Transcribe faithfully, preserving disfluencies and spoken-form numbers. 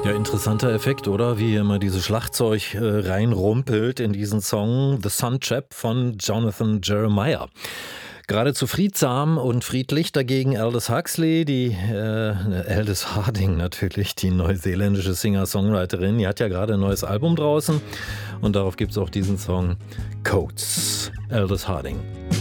Ja, interessanter Effekt, oder? Wie immer dieses Schlagzeug äh, reinrumpelt in diesen Song The Sun Chap von Jonathan Jeremiah. Geradezu friedsam und friedlich dagegen Aldous Huxley, die äh, Aldous Harding natürlich, die neuseeländische Singer-Songwriterin. Die hat ja gerade ein neues Album draußen und darauf gibt es auch diesen Song Codes, Aldous Harding.